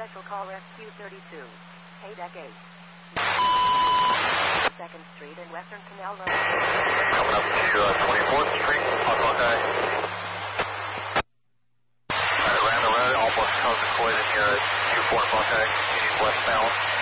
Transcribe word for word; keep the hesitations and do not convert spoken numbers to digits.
Special Call Rescue thirty-two. Haydeck eight. second Street and Western Canal Road. Coming up to uh, twenty-fourth Street, on Buckeye. I ran the road, almost caused a collision here at two four Buckeye, heading westbound.